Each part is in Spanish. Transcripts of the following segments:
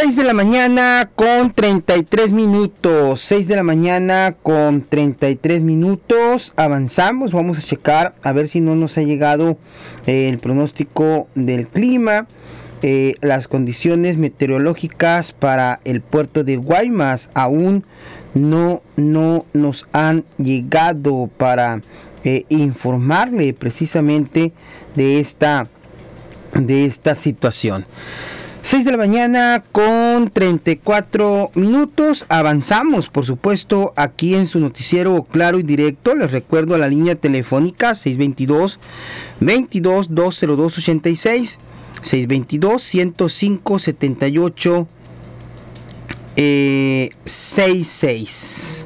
6 de la mañana con 33 minutos. 6 de la mañana con 33 minutos. Avanzamos. Vamos a checar a ver si no nos ha llegado el pronóstico del clima. Las condiciones meteorológicas para el puerto de Guaymas aún no nos han llegado para informarle precisamente de esta situación. 6 de la mañana con 34 minutos. Avanzamos, por supuesto, aquí en su noticiero Claro y Directo. Les recuerdo la línea telefónica 622-202-86, 622-105-78-66.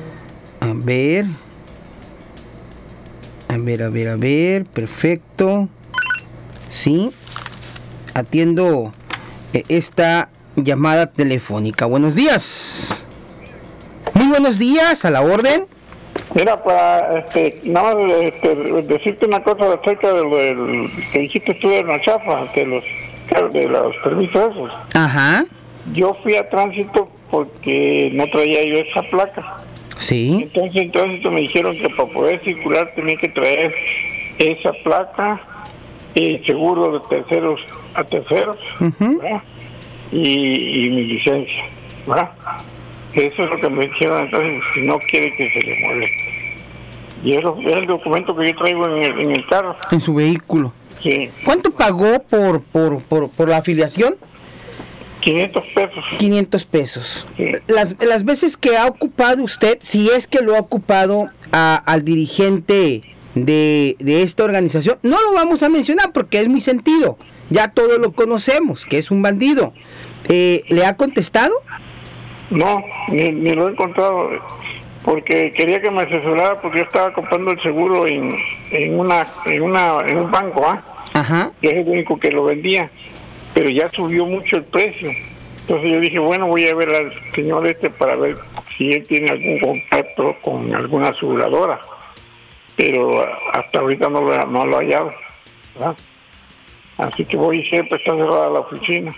A ver, perfecto. Sí, atiendo esta llamada telefónica. Buenos días. Muy buenos días, a la orden. Mira, para nada más decirte una cosa acerca de lo que dijiste tú de la chafa, de los permisos esos. Ajá. Yo fui a tránsito porque no traía yo esa placa. Sí. Entonces en tránsito me dijeron que para poder circular tenía que traer esa placa y seguro de terceros a terceros, Uh-huh. y mi licencia, ¿verdad? Eso es lo que me dijeron. Entonces, si no quiere que se le moleste, y eso es el documento que yo traigo en el carro. En su vehículo. Sí. ¿Cuánto pagó por la afiliación? 500 pesos. 500 pesos. Sí. Las veces que ha ocupado usted, si es que lo ha ocupado al dirigente de esta organización, no lo vamos a mencionar porque es muy sentido, ya todos lo conocemos, que es un bandido. ¿Le ha contestado? No, ni lo he encontrado, porque quería que me asesorara, porque yo estaba comprando el seguro en un banco, Ajá. que es el único que lo vendía, pero ya subió mucho el precio. Entonces yo dije, bueno, voy a ver al señor para ver si él tiene algún contacto con alguna aseguradora, pero hasta ahorita no lo he hallado, ¿verdad? Así que voy, siempre está cerrada la oficina.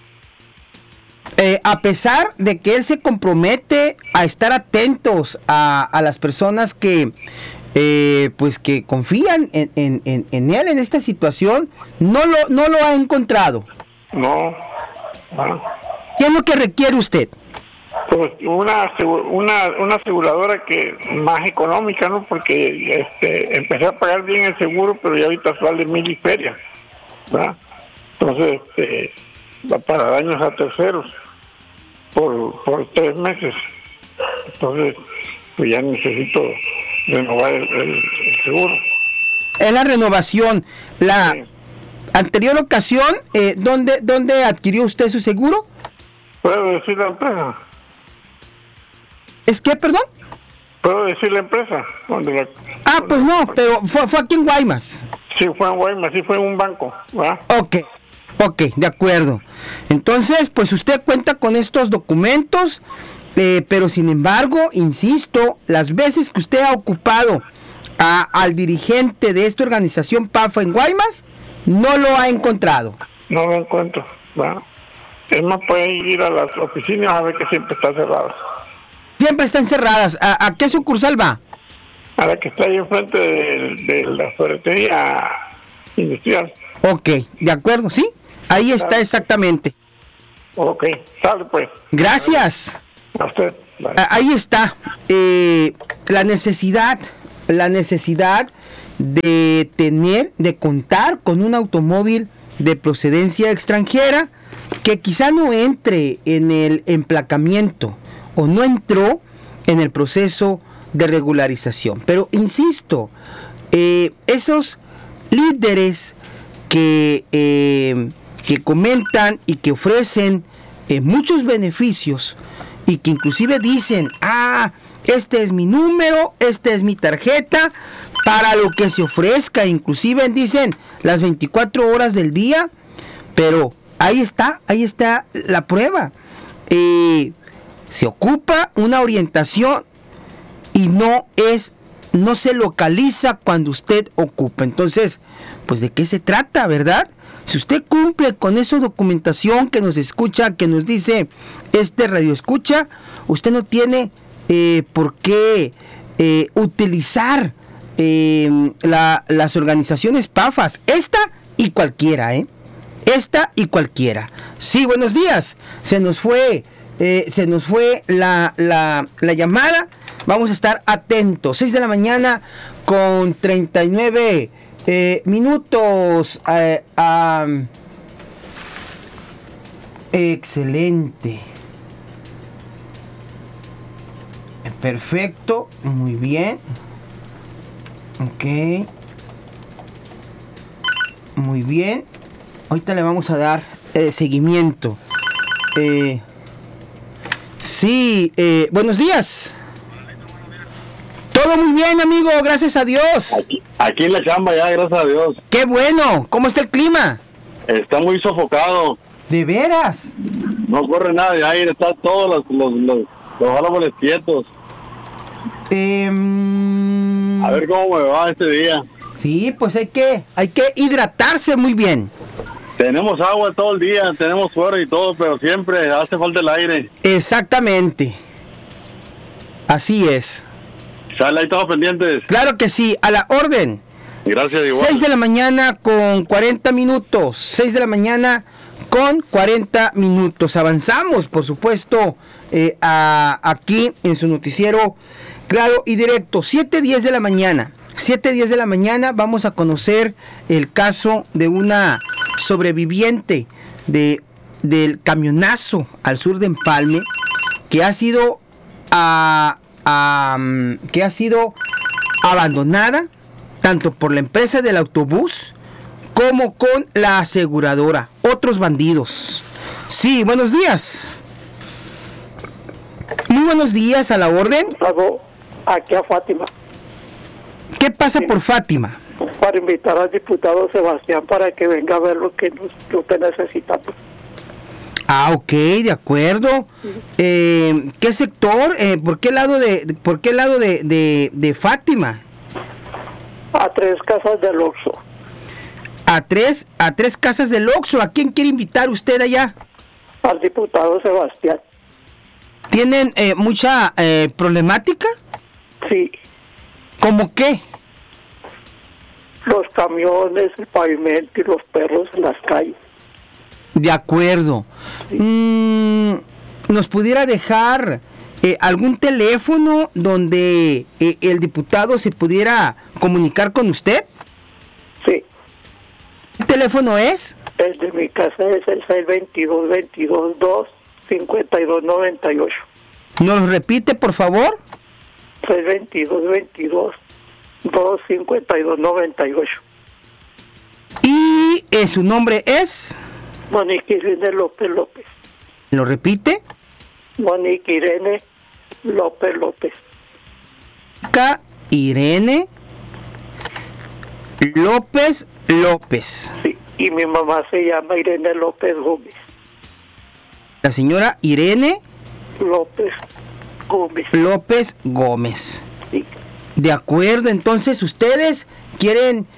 A pesar de que él se compromete a estar atentos a las personas que pues que confían en él en esta situación, no lo ha encontrado. No. ¿Qué es lo que requiere usted? Pues una aseguradora que más económica, ¿no? Porque empecé a pagar bien el seguro, pero ya ahorita sale 1,000 y feria, ¿verdad? Entonces, va para daños a terceros por 3 meses. Entonces, pues ya necesito renovar el seguro. Es la renovación. La Sí. anterior ocasión, ¿dónde adquirió usted su seguro? ¿Puedo decir la empresa? ¿Es qué, perdón? ¿Puedo decir la empresa? Pues no, pero fue aquí en Guaymas. Sí, fue en Guaymas, sí fue en un banco, ¿verdad? Ok, de acuerdo. Entonces, pues usted cuenta con estos documentos, pero sin embargo, insisto, las veces que usted ha ocupado al dirigente de esta organización PAFA en Guaymas, no lo ha encontrado. No lo encuentro, ¿verdad? Es más, puede ir a las oficinas a ver que siempre está cerrada. Siempre están cerradas. ¿A qué sucursal va? A la que está ahí enfrente de la ferretería industrial. Ok, de acuerdo, sí. Ahí está exactamente. Ok, sale pues. Gracias. A usted. Bye. Ahí está. La necesidad de contar con un automóvil de procedencia extranjera que quizá no entre en el emplacamiento o no entró en el proceso de regularización. Pero insisto, esos líderes que comentan y que ofrecen muchos beneficios y que inclusive dicen, este es mi número, esta es mi tarjeta, para lo que se ofrezca, inclusive dicen las 24 horas del día, pero ahí está la prueba. Se ocupa una orientación y no se localiza cuando usted ocupa. Entonces, pues ¿de qué se trata, verdad? Si usted cumple con esa documentación que nos escucha, que nos dice este radio escucha, usted no tiene por qué utilizar las organizaciones PAFAS, esta y cualquiera, esta y cualquiera. Sí, buenos días. Se nos fue la llamada. Vamos a estar atentos. 6 de la mañana con 39 minutos. Excelente. Perfecto. Muy bien. Ok. Muy bien. Ahorita le vamos a dar seguimiento. Sí, buenos días. Todo muy bien, amigo, gracias a Dios. Aquí en la chamba ya, gracias a Dios. Qué bueno. ¿Cómo está el clima? Está muy sofocado. ¿De veras? No corre nada de aire, están todos los árboles quietos. A ver cómo me va este día. Sí, pues hay que hidratarse muy bien. Tenemos agua todo el día, tenemos fuera y todo, pero siempre hace falta el aire. Exactamente. Así es. Sale ahí todos pendientes. Claro que sí, a la orden. Gracias, igual. 6 de la mañana con 40 minutos. 6 de la mañana con 40 minutos. Avanzamos, por supuesto, aquí en su noticiero claro y directo. 7:10 de la mañana. 7:10 de la mañana vamos a conocer el caso de una sobreviviente del camionazo al sur de Empalme que ha sido abandonada tanto por la empresa del autobús como con la aseguradora. Otros bandidos. Sí, buenos días. Muy buenos días, a la orden. Hago aquí a Fátima. ¿Qué pasa por Fátima? Para invitar al diputado Sebastián para que venga a ver lo que necesitamos. Ah, ok, de acuerdo. ¿Qué sector? ¿Por qué lado de Fátima? A 3 casas del Oxxo. A tres casas del Oxxo. ¿A quién quiere invitar usted allá? Al diputado Sebastián. ¿Tienen mucha problemática? Sí. ¿Cómo qué? Los camiones, el pavimento y los perros en las calles. De acuerdo. Sí. ¿Nos pudiera dejar algún teléfono donde el diputado se pudiera comunicar con usted? Sí. ¿Qué teléfono es? El de mi casa es el 622-22-2-5298. ¿Nos lo repite, por favor? 622-22-2-5298. Y su nombre es... Monique Irene López López. ¿Lo repite? Monique Irene López López. Irene López López. Sí, y mi mamá se llama Irene López Gómez. La señora Irene López Gómez. López Gómez. Sí. De acuerdo, entonces ustedes quieren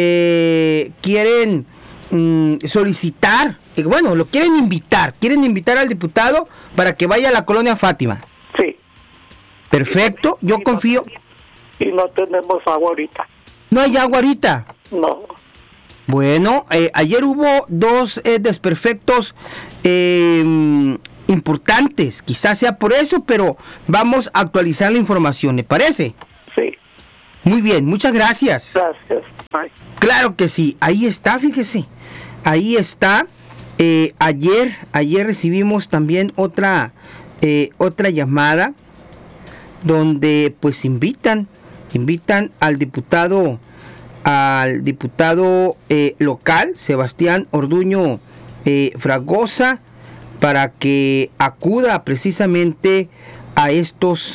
solicitar, bueno, lo quieren invitar al diputado para que vaya a la colonia Fátima. Sí. Perfecto, yo confío. Y no tenemos agua ahorita. ¿No hay agua ahorita? No. Bueno, ayer hubo 2 desperfectos importantes, quizás sea por eso, pero vamos a actualizar la información, ¿le parece? Sí. Muy bien, muchas gracias. Gracias. Bye. Claro que sí, ahí está, fíjese, ahí está. Ayer recibimos también otra llamada donde pues invitan al diputado local, Sebastián Orduño Fragosa, para que acuda precisamente a estos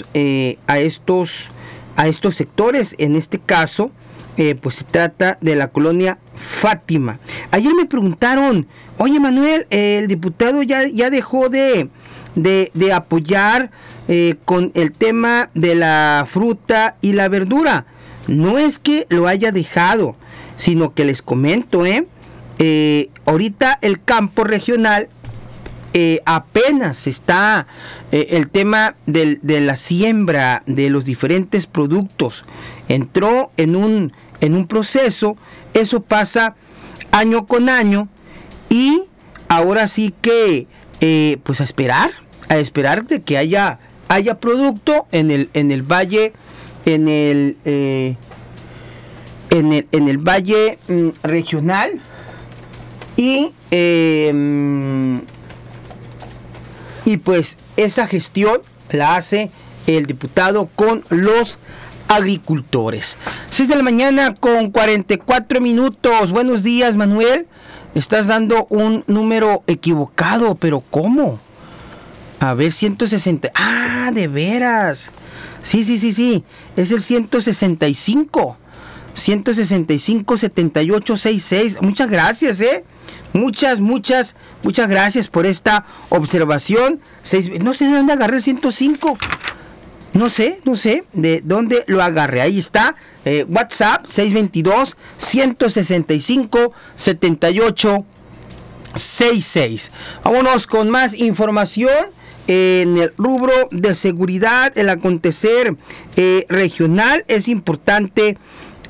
sectores. En este caso, pues se trata de la colonia Fátima. Ayer me preguntaron, oye Manuel, el diputado ya dejó de apoyar con el tema de la fruta y la verdura. No es que lo haya dejado, sino que les comento, ahorita el campo regional apenas está el tema de la siembra de los diferentes productos. Entró en un proceso, eso pasa año con año y ahora sí que pues a esperar de que haya producto en el valle, en el valle regional y pues esa gestión la hace el diputado con los agricultores. 6 de la mañana con 44 minutos. Buenos días, Manuel. Estás dando un número equivocado, pero ¿cómo? A ver, 160. Ah, de veras. Sí. Es el 165. 165-7866. Muchas gracias, Muchas gracias por esta observación. No sé de dónde agarré el 105. No sé de dónde lo agarré. Ahí está. WhatsApp 622-165-7866. Vámonos con más información. En el rubro de seguridad, el acontecer regional, es importante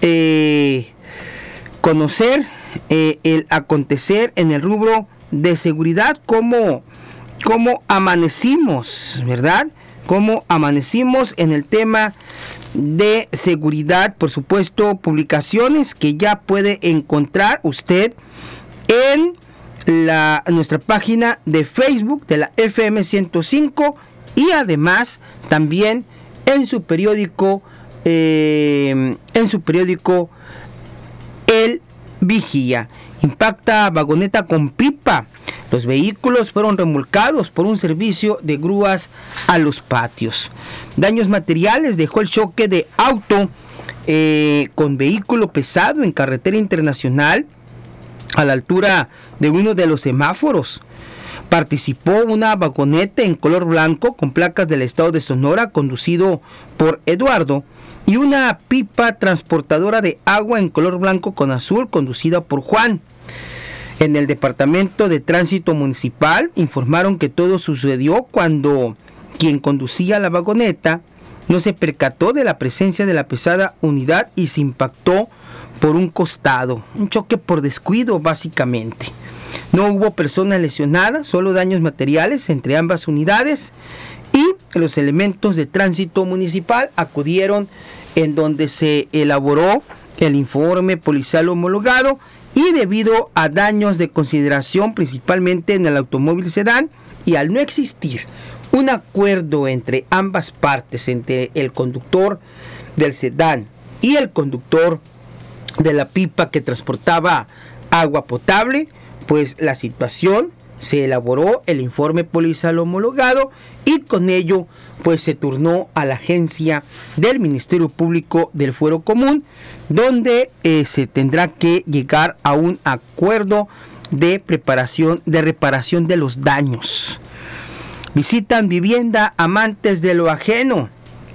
conocer el acontecer en el rubro de seguridad, cómo amanecimos, ¿verdad? Cómo amanecimos en el tema de seguridad. Por supuesto, publicaciones que ya puede encontrar usted en nuestra página de Facebook de la FM 105 y además también en su periódico El Vigía. Impacta vagoneta con pipa. Los vehículos fueron remolcados por un servicio de grúas a los patios. Daños materiales dejó el choque de auto con vehículo pesado en carretera internacional a la altura de uno de los semáforos. Participó una vagoneta en color blanco con placas del estado de Sonora conducido por Eduardo y una pipa transportadora de agua en color blanco con azul conducida por Juan. En el Departamento de Tránsito Municipal informaron que todo sucedió cuando quien conducía la vagoneta no se percató de la presencia de la pesada unidad y se impactó por un costado. Un choque por descuido, básicamente. No hubo personas lesionadas, solo daños materiales entre ambas unidades y los elementos de tránsito municipal acudieron en donde se elaboró el informe policial homologado y debido a daños de consideración principalmente en el automóvil sedán y al no existir un acuerdo entre ambas partes, entre el conductor del sedán y el conductor de la pipa que transportaba agua potable, pues la situación se elaboró el informe policial homologado y con ello pues se turnó a la agencia del Ministerio Público del Fuero Común, donde se tendrá que llegar a un acuerdo de reparación de los daños. Visitan vivienda amantes de lo ajeno.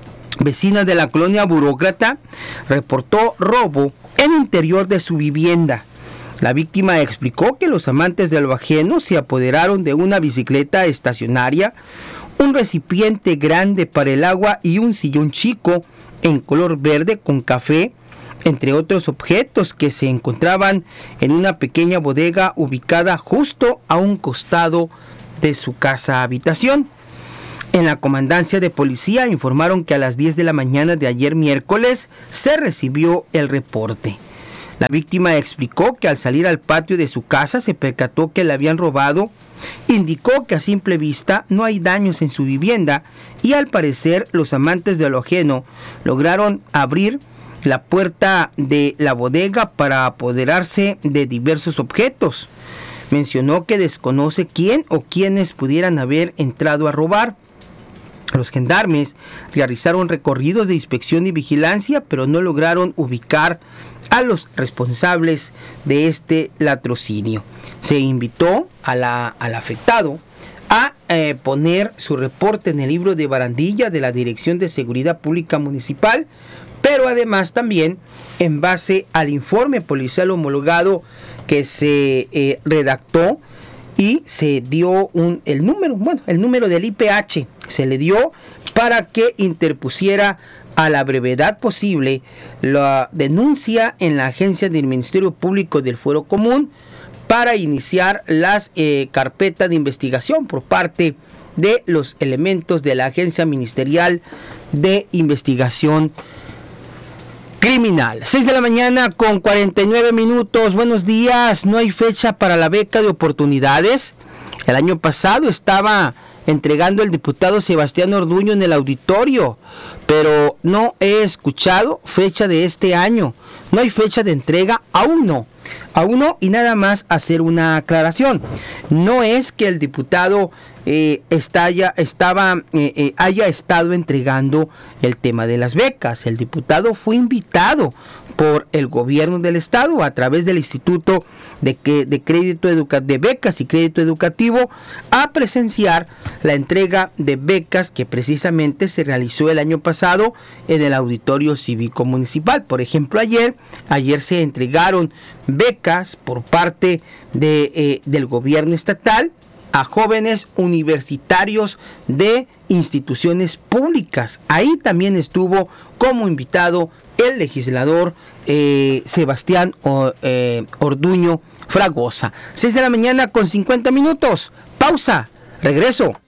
Vecina de la colonia Burócrata reportó robo en interior de su vivienda. La víctima explicó que los amantes de lo ajeno se apoderaron de una bicicleta estacionaria, un recipiente grande para el agua y un sillón chico en color verde con café, entre otros objetos que se encontraban en una pequeña bodega ubicada justo a un costado de su casa habitación. En la comandancia de policía informaron que a las 10 de la mañana de ayer miércoles se recibió el reporte. La víctima explicó que al salir al patio de su casa se percató que le habían robado. Indicó que a simple vista no hay daños en su vivienda y al parecer los amantes de lo ajeno lograron abrir la puerta de la bodega para apoderarse de diversos objetos. Mencionó que desconoce quién o quiénes pudieran haber entrado a robar. Los gendarmes realizaron recorridos de inspección y vigilancia, pero no lograron ubicar a los responsables de este latrocinio. Se invitó al afectado a poner su reporte en el libro de barandilla de la Dirección de Seguridad Pública Municipal, pero además también en base al informe policial homologado que se redactó y se dio el número del IPH se le dio para que interpusiera a la brevedad posible la denuncia en la agencia del Ministerio Público del Fuero Común para iniciar las carpetas de investigación por parte de los elementos de la Agencia Ministerial de Investigación Criminal. 6 de la mañana con 49 minutos. Buenos días. No hay fecha para la beca de oportunidades. El año pasado estaba entregando el diputado Sebastián Orduño en el auditorio, pero no he escuchado fecha de este año. No hay fecha de entrega, aún no, y nada más hacer una aclaración. No es que el diputado haya estado entregando el tema de las becas. El diputado fue invitado por el gobierno del estado a través del Instituto de Becas y Crédito Educativo a presenciar la entrega de becas que precisamente se realizó el año pasado en el Auditorio Cívico Municipal. Por ejemplo, ayer se entregaron becas por parte del gobierno estatal a jóvenes universitarios de instituciones públicas. Ahí también estuvo como invitado el legislador Sebastián Orduño Fragosa. 6 de la mañana con 50 minutos. Pausa. Regreso.